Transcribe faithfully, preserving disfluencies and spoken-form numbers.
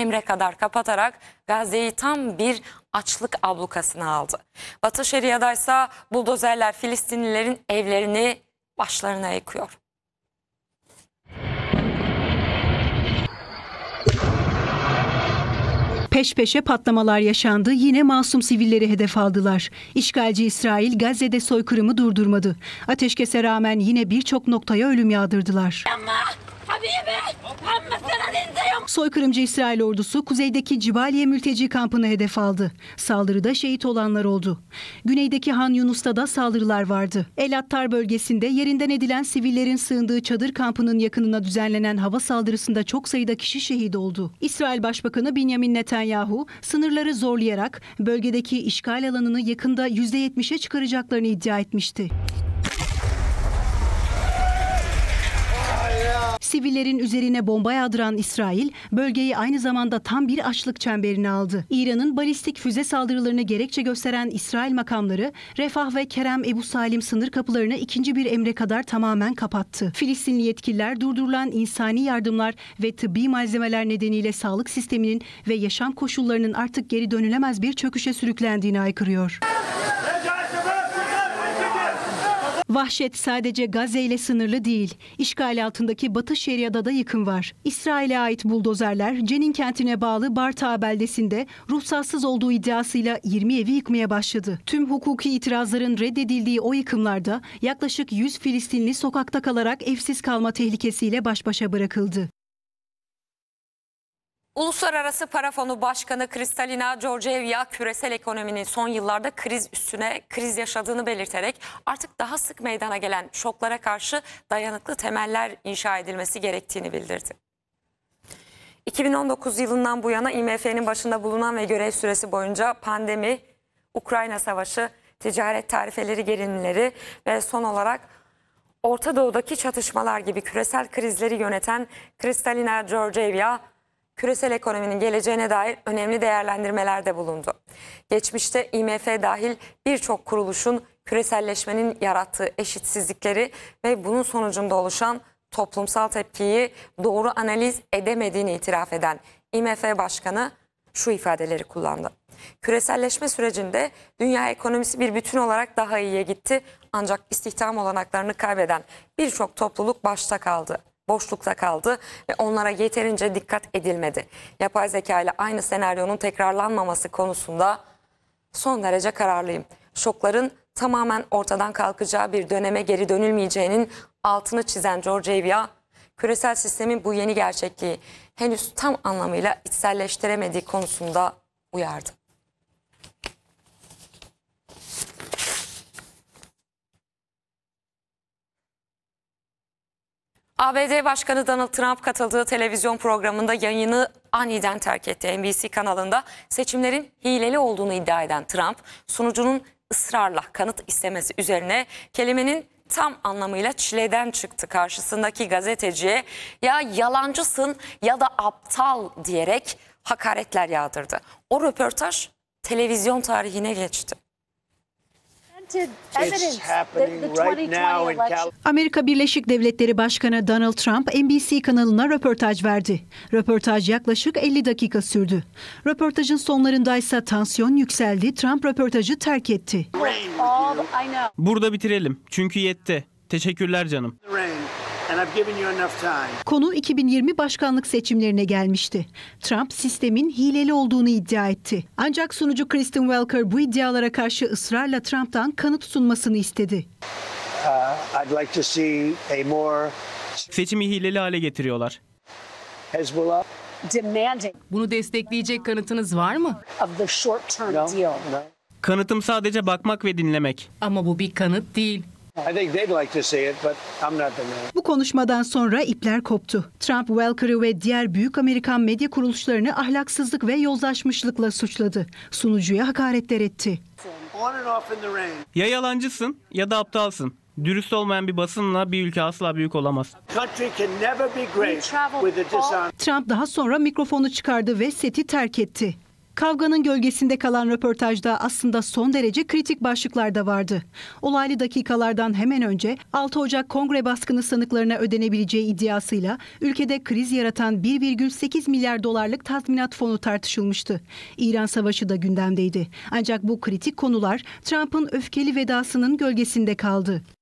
emre kadar kapatarak Gazze'yi tam bir açlık ablukasına aldı. Batı Şeria'da ise buldozerler Filistinlilerin evlerini başlarına yıkıyor. Peş peşe patlamalar yaşandı, yine masum sivilleri hedef aldılar. İşgalci İsrail Gazze'de soykırımı durdurmadı. Ateşkese rağmen yine birçok noktaya ölüm yağdırdılar. Soykırımcı İsrail ordusu kuzeydeki Cibaliye mülteci kampını hedef aldı. Saldırıda şehit olanlar oldu. Güneydeki Han Yunus'ta da saldırılar vardı. El Attar bölgesinde yerinden edilen sivillerin sığındığı çadır kampının yakınına düzenlenen hava saldırısında çok sayıda kişi şehit oldu. İsrail Başbakanı Benjamin Netanyahu sınırları zorlayarak bölgedeki işgal alanını yakında yüzde yetmişe çıkaracaklarını iddia etmişti. Sivillerin üzerine bomba yağdıran İsrail, bölgeyi aynı zamanda tam bir açlık çemberine aldı. İran'ın balistik füze saldırılarını gerekçe gösteren İsrail makamları, Refah ve Kerem Ebu Salim sınır kapılarını ikinci bir emre kadar tamamen kapattı. Filistinli yetkililer durdurulan insani yardımlar ve tıbbi malzemeler nedeniyle sağlık sisteminin ve yaşam koşullarının artık geri dönülemez bir çöküşe sürüklendiğini aykırıyor. Vahşet sadece Gazze ile sınırlı değil. İşgal altındaki Batı Şeria'da da yıkım var. İsrail'e ait buldozerler Cenin kentine bağlı Barta beldesinde ruhsatsız olduğu iddiasıyla yirmi evi yıkmaya başladı. Tüm hukuki itirazların reddedildiği o yıkımlarda yaklaşık yüz Filistinli sokakta kalarak evsiz kalma tehlikesiyle baş başa bırakıldı. Uluslararası Para Fonu Başkanı Kristalina Georgieva küresel ekonominin son yıllarda kriz üstüne kriz yaşadığını belirterek artık daha sık meydana gelen şoklara karşı dayanıklı temeller inşa edilmesi gerektiğini bildirdi. iki bin on dokuz yılından bu yana I M F'nin başında bulunan ve görev süresi boyunca pandemi, Ukrayna Savaşı, ticaret tarifeleri gerilimleri ve son olarak Orta Doğu'daki çatışmalar gibi küresel krizleri yöneten Kristalina Georgieva, küresel ekonominin geleceğine dair önemli değerlendirmelerde bulundu. Geçmişte I M F dahil birçok kuruluşun küreselleşmenin yarattığı eşitsizlikleri ve bunun sonucunda oluşan toplumsal tepkiyi doğru analiz edemediğini itiraf eden I M F Başkanı şu ifadeleri kullandı. Küreselleşme sürecinde dünya ekonomisi bir bütün olarak daha iyiye gitti, ancak istihdam olanaklarını kaybeden birçok topluluk başta kaldı. boşlukta kaldı ve onlara yeterince dikkat edilmedi. Yapay zeka ile aynı senaryonun tekrarlanmaması konusunda son derece kararlıyım. Şokların tamamen ortadan kalkacağı bir döneme geri dönülmeyeceğinin altını çizen Georgieva, küresel sistemin bu yeni gerçekliği henüz tam anlamıyla içselleştiremediği konusunda uyardı. A B D Başkanı Donald Trump katıldığı televizyon programında yayını aniden terk etti. N B C kanalında seçimlerin hileli olduğunu iddia eden Trump, sunucunun ısrarla kanıt istemesi üzerine kelimenin tam anlamıyla çileden çıktı karşısındaki gazeteciye ya yalancısın ya da aptal diyerek hakaretler yağdırdı. O röportaj televizyon tarihine geçti. Amerika Birleşik Devletleri Başkanı Donald Trump N B C kanalına röportaj verdi. Röportaj yaklaşık elli dakika sürdü. Röportajın sonlarındaysa tansiyon yükseldi. Trump röportajı terk etti. Burada bitirelim çünkü yetti. Teşekkürler canım. Konu iki bin yirmi başkanlık seçimlerine gelmişti. Trump sistemin hileli olduğunu iddia etti. Ancak sunucu Kristen Welker bu iddialara karşı ısrarla Trump'tan kanıt sunmasını istedi. Seçimi hileli hale getiriyorlar. Bunu destekleyecek kanıtınız var mı? Kanıtım sadece bakmak ve dinlemek. Ama bu bir kanıt değil. Bu konuşmadan sonra ipler koptu. Trump, Welker'ı ve diğer büyük Amerikan medya kuruluşlarını ahlaksızlık ve yozlaşmışlıkla suçladı. Sunucuya hakaretler etti. Ya yalancısın ya da aptalsın. Dürüst olmayan bir basınla bir ülke asla büyük olamaz. Trump daha sonra mikrofonu çıkardı ve seti terk etti. Kavganın gölgesinde kalan röportajda aslında son derece kritik başlıklar da vardı. Olaylı dakikalardan hemen önce altı Ocak Kongre baskını sanıklarına ödenebileceği iddiasıyla ülkede kriz yaratan bir virgül sekiz milyar dolarlık tazminat fonu tartışılmıştı. İran Savaşı da gündemdeydi. Ancak bu kritik konular Trump'ın öfkeli vedasının gölgesinde kaldı.